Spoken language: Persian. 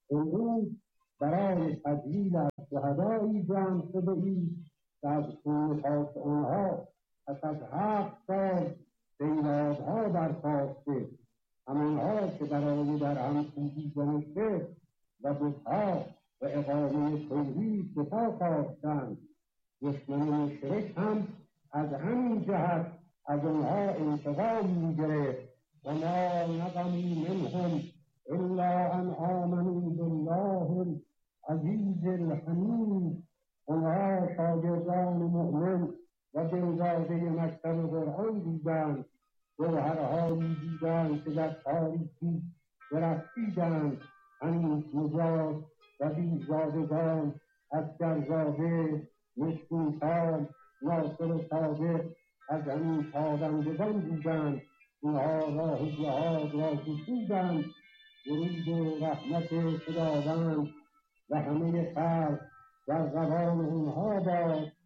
امروز برای تجلیل از شهدایی جمع شده اید که از خون خاک آنها پس از 7 سال بیدادها برخاسته، همانها که برای در هم کوبیدن شرک و بتها و اقامه توحید دفاع خواستند. دشمن مشرک هم از همین جهت از آنها انتقام می‌گرفت و ما نقموا منهم الا ان آمنوا بالله العزیز الحمید. آنها شاگردان مؤمن و دلداده مکتب قرآن بودند، گوهرهایی بودند که در تاریکی درخشیدند. هنوز نجات و بیزادگان، اسکرزاده، مشکوکان، ناصر صادق از همین تابندگان بودند. اینها راه جهاد را گشودند. درود و رحمت خداوند و همه خلق در زبان اونها باد.